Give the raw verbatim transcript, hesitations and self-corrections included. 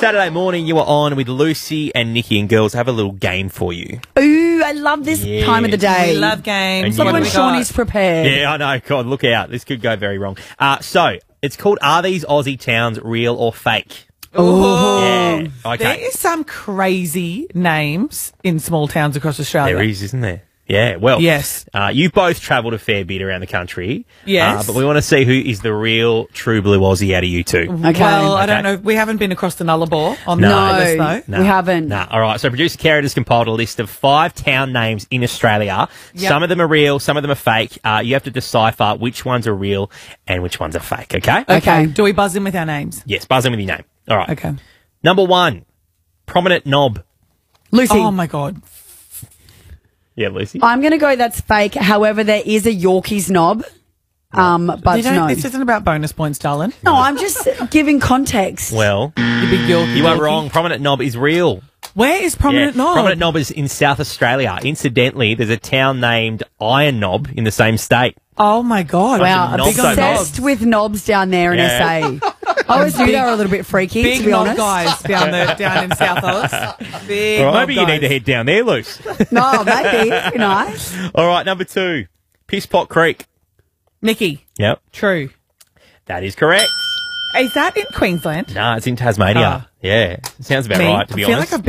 Saturday morning, you are on with Lucy and Nikki, and girls, I have a little game for you. Ooh, I love this Yeah. time of the day. We love games. And Love you when got- Shawnee's prepared. Yeah, I know. God, look out. This could go very wrong. Uh, so, it's called Are These Aussie Towns Real or Fake? Oh, Yeah. Okay. There is some crazy names in small towns across Australia. There is, isn't there? Yeah, well, Yes. Uh, you've both travelled a fair bit around the country. Yes. Uh, but we want to see who is the real true blue Aussie out of you two. Okay. Well, I Okay. don't know. We haven't been across the Nullarbor on No. the list, though. No. We haven't. Nah. All right. So producer Carrot has compiled a list of five town names in Australia. Yep. Some of them are real, some of them are fake. Uh, you have to decipher which ones are real and which ones are fake. Okay? Okay. Do we buzz in with our names? Yes. Buzz in with your name. All right. Okay. Number one, prominent knob. Lucy. Oh, my God. Yeah, Lucy. I'm going to go that's fake. However, there is a Yorkies knob. Um, but You don't- no. This isn't about bonus points, darling. No, I'm just giving context. Well, You big Yorkie. you are Yorkie. wrong. Prominent knob is real. Where is Prominent Yeah. Knob? Prominent knob is in South Australia. Incidentally, there's a town named Iron Knob in the same state. Oh, my God. Wow, Bunch of knobs over there. obsessed with knobs down there in Yeah. S A. I always knew they were a little bit freaky, Big to be knob honest. guys down there, down in South Oz. Big All right, knob maybe you need to guys. head down there, Luce. No, maybe. It'd be nice. All right, number two, Pisspot Creek. Nikki, Yep, true. that is correct. Is that in Queensland? Nah, it's in Tasmania. Ah. Yeah, sounds about Me? right, to be I feel honest. like I've